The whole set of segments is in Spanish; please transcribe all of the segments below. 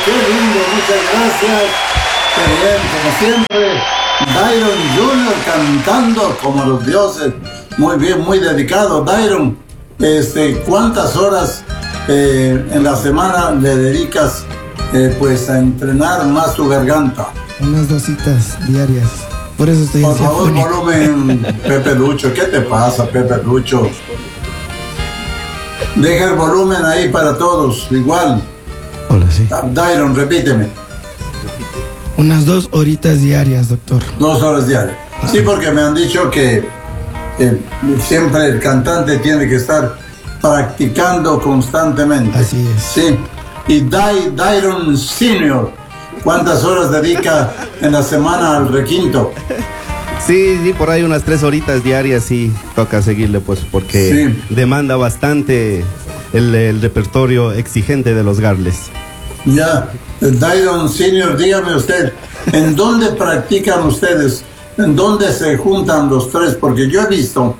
qué lindo, muchas gracias. Qué bien, como siempre, Dairon Jr. cantando como los dioses. Muy bien, muy dedicado. Dairon, ¿cuántas horas en la semana le dedicas pues a entrenar más tu garganta? Unas 2 citas diarias. Por eso estoy Por favor, volumen, Pepe Lucho. ¿Qué te pasa, Pepe Lucho? Deja el volumen ahí para todos, igual. Hola, sí. Dairon, repíteme. Unas 2 horitas diarias, doctor. 2 horas diarias. Sí, porque me han dicho que siempre el cantante tiene que estar practicando constantemente. Así es. Sí. Y Dairon Senior, ¿cuántas horas dedica en la semana al requinto? Sí, por ahí unas 3 horitas diarias, sí, toca seguirle, pues, porque sí, demanda bastante el repertorio exigente de los Garles. Ya, Dairon Senior, dígame usted, ¿en dónde practican ustedes? ¿En dónde se juntan los tres? Porque yo he visto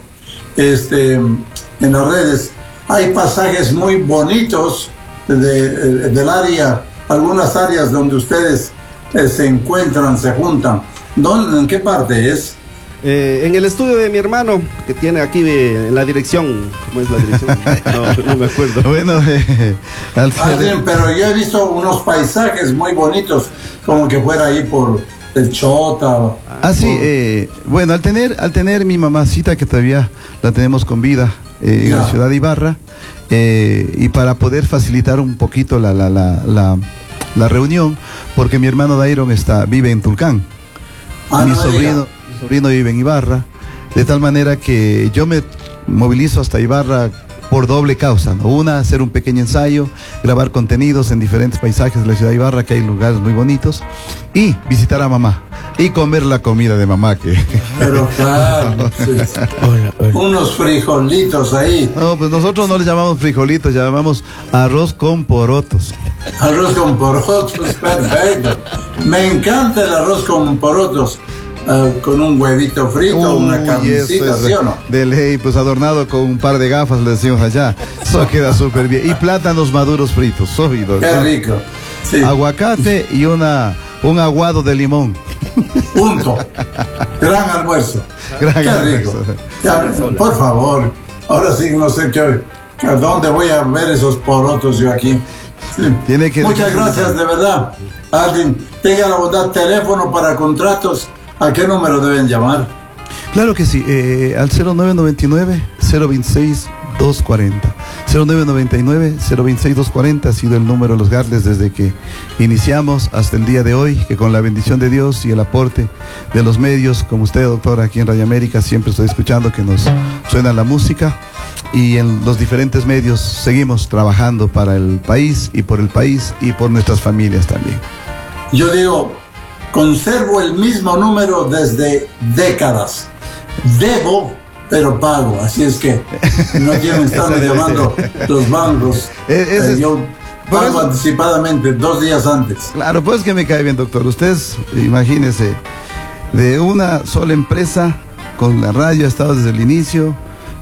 en las redes, hay pasajes muy bonitos del área, algunas áreas donde ustedes se encuentran, se juntan. ¿En qué parte es? En el estudio de mi hermano, que tiene aquí en la dirección. ¿Cómo es la dirección? No me acuerdo. Bueno, pero yo he visto unos paisajes muy bonitos, como que fuera ahí por el Chota. Sí, bueno, al tener mi mamacita, que todavía la tenemos con vida en la ciudad de Ibarra, y para poder facilitar un poquito la reunión, porque mi hermano Dairon vive en Tulcán. Mi sobrino vive en Ibarra, de tal manera que yo me movilizo hasta Ibarra por doble causa, ¿no? Una, hacer un pequeño ensayo, grabar contenidos en diferentes paisajes de la ciudad de Ibarra, que hay lugares muy bonitos, y visitar a mamá y comer la comida de mamá, que pero claro, unos frijolitos ahí. No, pues nosotros no les llamamos frijolitos, llamamos arroz con porotos. Arroz con porotos, perfecto. Me encanta el arroz con porotos. Con un huevito frito, una carnecita, ¿sí o no? De ley, pues adornado con un par de gafas, le decimos allá. Eso queda súper bien. Y plátanos maduros fritos, sólidos. Qué rico. Sí. Aguacate y un aguado de limón. Punto. Gran almuerzo. Qué rico. Ya, por favor. Ahora sí, no sé a dónde voy a ver esos porotos yo aquí. Sí. Muchas gracias, de verdad. Alguien, tenga la bondad, teléfono para contratos. ¿A qué número deben llamar? Claro que sí, al 0999-026-240. 0999-026-240 ha sido el número de los Garles desde que iniciamos hasta el día de hoy, que con la bendición de Dios y el aporte de los medios, como usted, doctor, aquí en Radio América, siempre estoy escuchando que nos suena la música, y en los diferentes medios seguimos trabajando para el país y por nuestras familias también. Yo digo, conservo el mismo número desde décadas. Debo, pero pago. Así es que no quieren estarme llamando los bancos. Yo pago anticipadamente, 2 días antes. Claro, pues que me cae bien, doctor. Usted, imagínese, de una sola empresa, con la radio ha estado desde el inicio.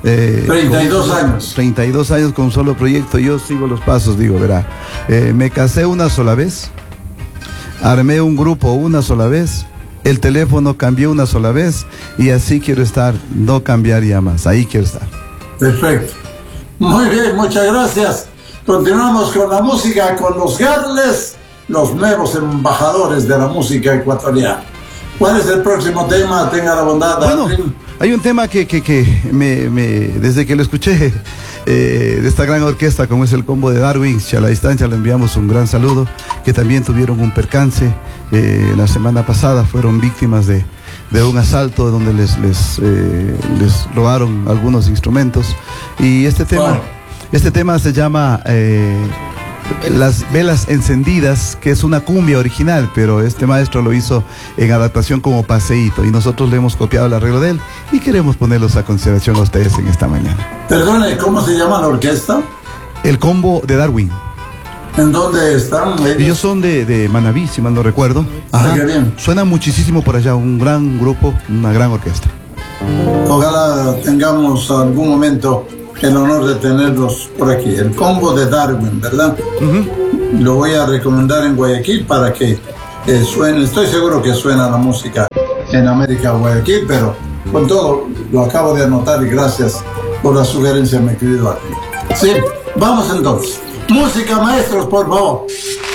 32 años. 32 años con un solo proyecto. Yo sigo los pasos, digo, verá. Me casé una sola vez. Armé un grupo una sola vez, el teléfono cambió una sola vez, y así quiero estar, no cambiaría más, ahí quiero estar. Perfecto. Muy bien, muchas gracias. Continuamos con la música, con los Garles, los nuevos embajadores de la música ecuatoriana. ¿Cuál es el próximo tema? Tenga la bondad. Bueno, hay un tema que desde que lo escuché, de esta gran orquesta como es el Combo de Darwin, a la distancia le enviamos un gran saludo, que también tuvieron un percance la semana pasada, fueron víctimas de un asalto donde les robaron algunos instrumentos, y este tema se llama Las Velas Encendidas, que es una cumbia original, pero este maestro lo hizo en adaptación como paseíto, y nosotros le hemos copiado el arreglo de él y queremos ponerlos a consideración a ustedes en esta mañana. Perdone, ¿cómo se llama la orquesta? El Combo de Darwin. ¿En dónde están ellos? Son de Manabí, si mal no recuerdo. Ajá. Qué bien. Suena muchísimo por allá, un gran grupo, una gran orquesta. Ojalá tengamos algún momento el honor de tenerlos por aquí. El Combo de Darwin, ¿verdad? Lo voy a recomendar en Guayaquil para que suene. Estoy seguro que suena la música en América Guayaquil, pero con todo lo acabo de anotar y gracias por la sugerencia, mi querido Arturo. Sí, vamos entonces. Música, maestros, por favor.